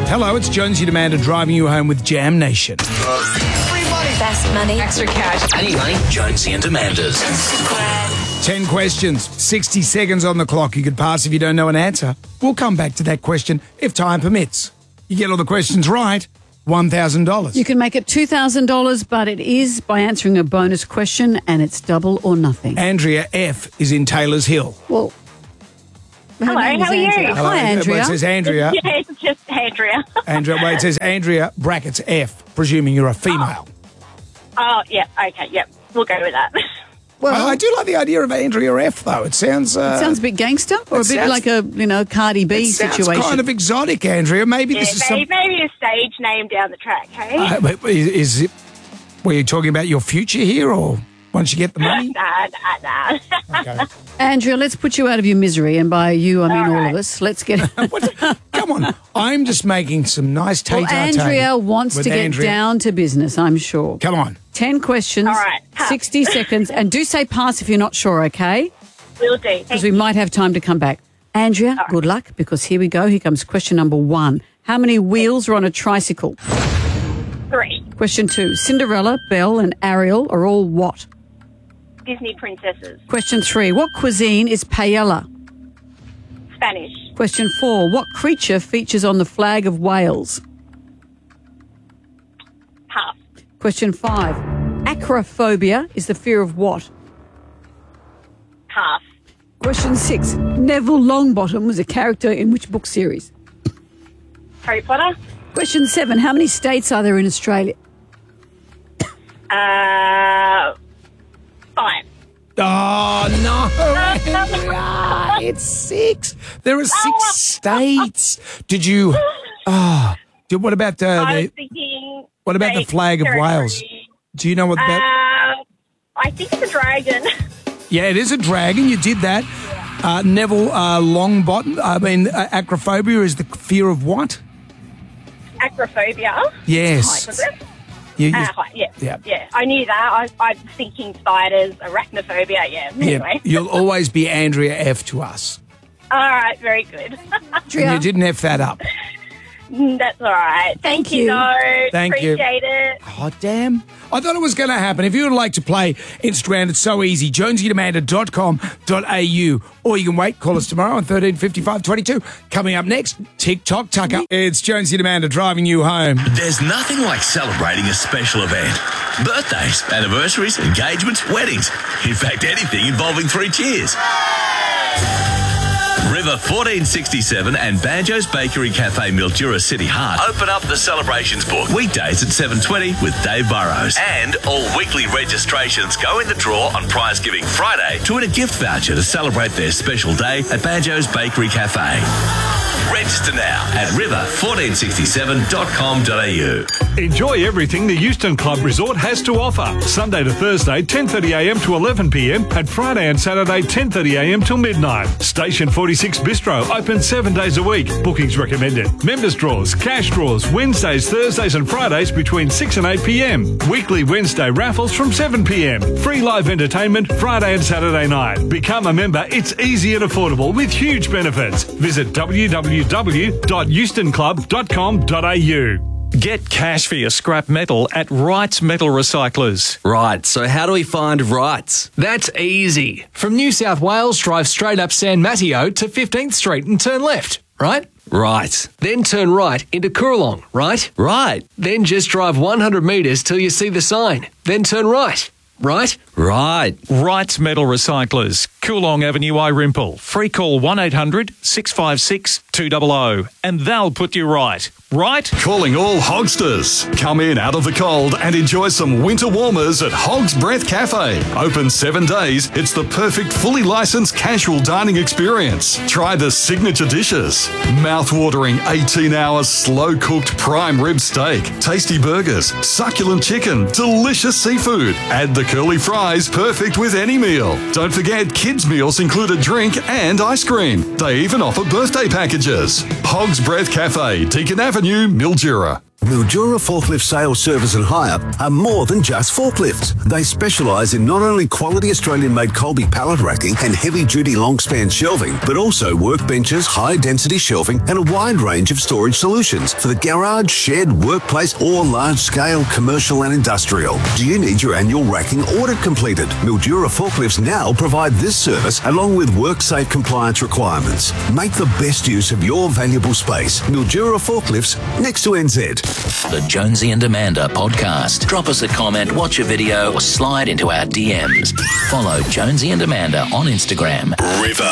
Hello, it's Jonesy and Amanda driving you home with Jam Nation. Best money. Extra cash. Any money? Jonesy and Amanda's. 10 questions, 60 seconds on the clock. You could pass if you don't know an answer. We'll come back to that question if time permits. You get all the questions right, $1,000. You can make it $2,000, but it is by answering a bonus question, and it's double or nothing. Andrea F. is in Taylor's Hill. Well, Hello, how are you? Hello. Hi, Andrea. Well, it says Andrea. Yeah, it's just Andrea. It says Andrea, brackets F, presuming you're a female. Oh, yeah, okay, yep. We'll go with that. Well, I do like the idea of Andrea F, though. It sounds... it sounds a bit gangster, or a bit like a, Cardi B situation. Sounds kind of exotic, Andrea. Maybe Yeah, this is maybe a stage name down the track, hey? Is it... Were you talking about your future here, or once you get the money? Nah. Okay. Andrea, let's put you out of your misery, and by you, I mean all of us. Let's get... Come on. I'm just making some nice Well, tay-tay-tay Andrea wants to get down to business, I'm sure. Come on. 10 questions, All right. 60 seconds, and do say pass if you're not sure, okay? Will do. Because we might have time to come back. Andrea, good luck, because here we go. Here comes question number 1. How many wheels are on a tricycle? 3. Question 2. Cinderella, Belle, and Ariel are all what? Disney princesses. Question 3. What cuisine is paella? Spanish. Question 4. What creature features on the flag of Wales? Half. Question 5. Acrophobia is the fear of what? Half. Question 6. Neville Longbottom was a character in which book series? Harry Potter. Question 7. How many states are there in Australia? 5. Oh, no, Andrea. It's 6. There are 6 states. Did you... what about I was thinking... What about the flag of Wales? Do you know what that... I think it's a dragon. Yeah, it is a dragon. You did that. Neville Longbottom, acrophobia is the fear of what? Acrophobia. Yes. Was it? Yeah. I knew that. I was thinking spiders, arachnophobia, yeah. Anyway. You'll always be Andrea F to us. All right, very good. And you didn't F that up. That's all right. Thank you, though. Thank you. Appreciate it. Oh, damn. I thought it was going to happen. If you would like to play Instagram, it's so easy. jonesyandamanda.com.au. Or you can wait. Call us tomorrow on 135522. Coming up next, TikTok Tucker. It's Jonesy and Amanda driving you home. There's nothing like celebrating a special event. Birthdays, anniversaries, engagements, weddings. In fact, anything involving 3 cheers. River 1467 and Banjo's Bakery Cafe Mildura City Heart open up the celebrations book weekdays at 7:20 with Dave Burrows. And all weekly registrations go in the draw on Prize Giving Friday to win a gift voucher to celebrate their special day at Banjo's Bakery Cafe. Register now at river1467.com.au. Enjoy everything the Euston Club Resort has to offer. Sunday to Thursday, 10:30am to 11pm, and Friday and Saturday, 10:30am till midnight. Station 46 Bistro, open 7 days a week. Bookings recommended. Members draws, cash draws, Wednesdays, Thursdays and Fridays between 6 and 8pm. Weekly Wednesday raffles from 7pm. Free live entertainment Friday and Saturday night. Become a member. It's easy and affordable with huge benefits. Visit www.eustonclub.com.au. Get cash for your scrap metal at Wrights Metal Recyclers. Right, so how do we find Wrights? That's easy. From New South Wales, drive straight up San Mateo to 15th Street and turn left, right? Right. Then turn right into Coorong, right? Right. Then just drive 100 metres till you see the sign. Then turn right. Right? Right. Wrights Metal Recyclers, Coolong Avenue, Irimple. Free call 1800 656 200 and they'll put you right. Right? Calling all Hogsters. Come in out of the cold and enjoy some winter warmers at Hog's Breath Cafe. Open 7 days, it's the perfect fully licensed casual dining experience. Try the signature dishes. Mouth-watering 18-hour slow-cooked prime rib steak, tasty burgers, succulent chicken, delicious seafood. Add the curly fries, perfect with any meal. Don't forget, kids' meals include a drink and ice cream. They even offer birthday packages. Hog's Breath Cafe, Deakin Avenue, Mildura. Mildura Forklift Sales, Service and Hire are more than just forklifts. They specialise in not only quality Australian-made Colby pallet racking and heavy-duty long-span shelving, but also workbenches, high-density shelving and a wide range of storage solutions for the garage, shed, workplace or large-scale commercial and industrial. Do you need your annual racking audit completed? Mildura Forklifts now provide this service along with WorkSafe compliance requirements. Make the best use of your valuable space. Mildura Forklifts, next to NZ. The Jonesy and Amanda podcast. Drop us a comment, watch a video, or slide into our DMs. Follow Jonesy and Amanda on Instagram. River.